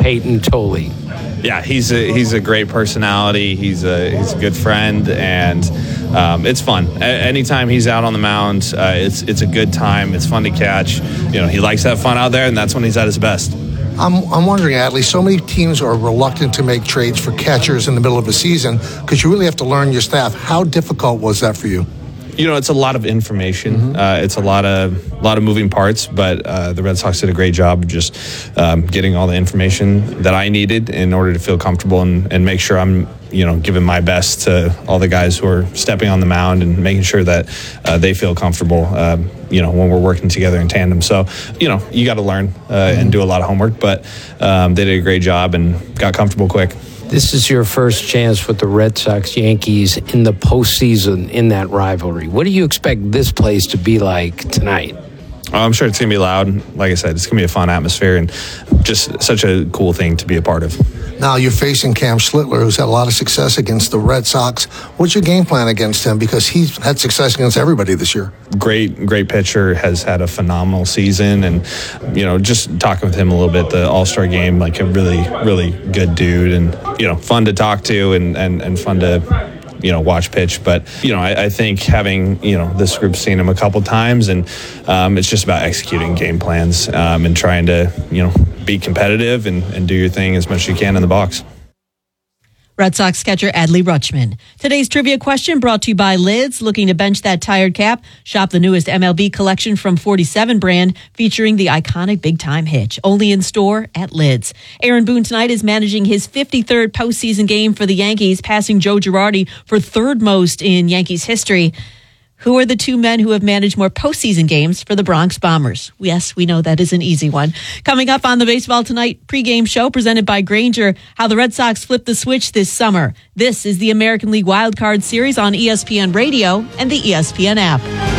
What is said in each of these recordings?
Peyton Tolley? Yeah, he's a great personality. He's a good friend, and it's fun. Anytime he's out on the mound, it's a good time. It's fun to catch. He likes to have fun out there, and that's when he's at his best. I'm wondering, Adley, so many teams are reluctant to make trades for catchers in the middle of a season because you really have to learn your staff. How difficult was that for you? It's a lot of information. It's a lot of moving parts, but the Red Sox did a great job of just getting all the information that I needed in order to feel comfortable and make sure I'm giving my best to all the guys who are stepping on the mound and making sure that they feel comfortable when we're working together in tandem. So you got to learn and do a lot of homework, but they did a great job and got comfortable quick. This is your first chance with the Red Sox-Yankees in the postseason in that rivalry. What do you expect this place to be like tonight? I'm sure it's going to be loud. Like I said, it's going to be a fun atmosphere and just such a cool thing to be a part of. Now you're facing Cam Schlittler, who's had a lot of success against the Red Sox. What's your game plan against him? Because he's had success against everybody this year. Great pitcher, has had a phenomenal season. And, just talking with him a little bit, the All-Star game, like a really, really good dude and, fun to talk to and fun to watch pitch. But, I think having, this group seen him a couple times and it's just about executing game plans and trying to, be competitive and do your thing as much as you can in the box. Red Sox catcher Adley Rutschman. Today's trivia question brought to you by Lids. Looking to bench that tired cap? Shop the newest MLB collection from 47 brand featuring the iconic Big Time Hitch. Only in store at Lids. Aaron Boone tonight is managing his 53rd postseason game for the Yankees, passing Joe Girardi for third most in Yankees history. Who are the two men who have managed more postseason games for the Bronx Bombers? Yes, we know that is an easy one. Coming up on the Baseball Tonight pregame show presented by Grainger, how the Red Sox flipped the switch this summer. This is the American League Wild Card Series on ESPN Radio and the ESPN app.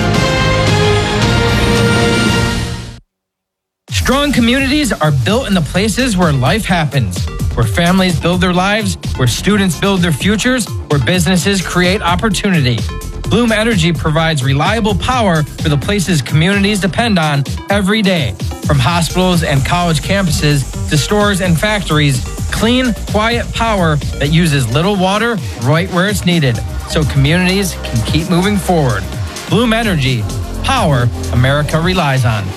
Strong communities are built in the places where life happens, where families build their lives, where students build their futures, where businesses create opportunity. Bloom Energy provides reliable power for the places communities depend on every day. From hospitals and college campuses to stores and factories, clean, quiet power that uses little water right where it's needed, so communities can keep moving forward. Bloom Energy, power America relies on.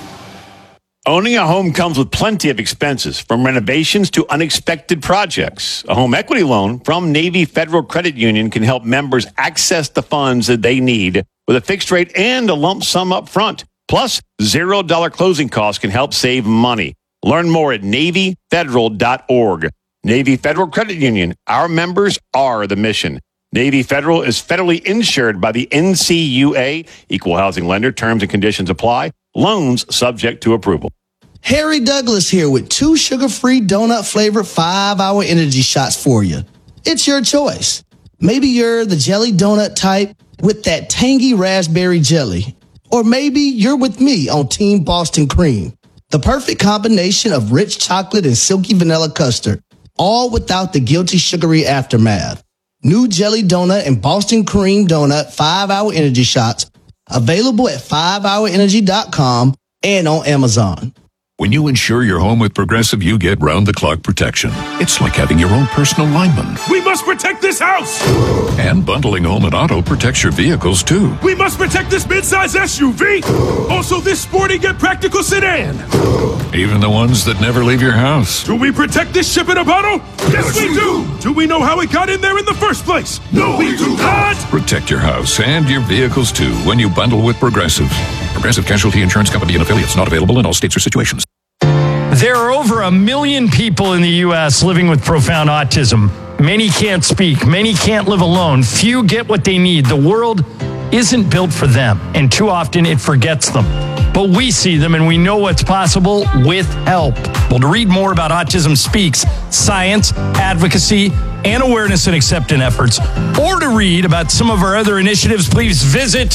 Owning a home comes with plenty of expenses, from renovations to unexpected projects. A home equity loan from Navy Federal Credit Union can help members access the funds that they need with a fixed rate and a lump sum up front. Plus, $0 closing costs can help save money. Learn more at NavyFederal.org. Navy Federal Credit Union. Our members are the mission. Navy Federal is federally insured by the NCUA. Equal housing lender. Terms and conditions apply. Loans subject to approval. Harry Douglas here with 2 sugar-free donut-flavored 5-hour energy shots for you. It's your choice. Maybe you're the jelly donut type with that tangy raspberry jelly. Or maybe you're with me on Team Boston Cream. The perfect combination of rich chocolate and silky vanilla custard, all without the guilty sugary aftermath. New jelly donut and Boston Cream donut 5-hour energy shots available at 5hourenergy.com and on Amazon. When you insure your home with Progressive, you get round-the-clock protection. It's like having your own personal lineman. We must protect this house! And bundling home and auto protects your vehicles, too. We must protect this midsize SUV! Also this sporty yet practical sedan! Even the ones that never leave your house. Do we protect this ship in a bottle? Yes, we do! Do we know how it got in there in the first place? No, we do not! Protect your house and your vehicles, too, when you bundle with Progressive. Progressive Casualty Insurance Company and affiliates, not available in all states or situations. There are over 1 million people in the U.S. living with profound autism. Many can't speak. Many can't live alone. Few get what they need. The world isn't built for them, and too often it forgets them. But we see them, and we know what's possible with help. Well, to read more about Autism Speaks, science, advocacy, and awareness and acceptance efforts, or to read about some of our other initiatives, please visit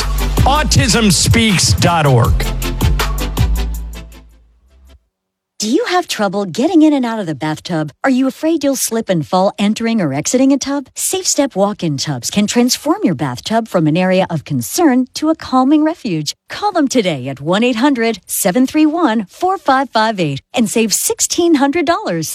autismspeaks.org. Do you have trouble getting in and out of the bathtub? Are you afraid you'll slip and fall entering or exiting a tub? Safe Step walk-in tubs can transform your bathtub from an area of concern to a calming refuge. Call them today at 1-800-731-4558 and save $1,600.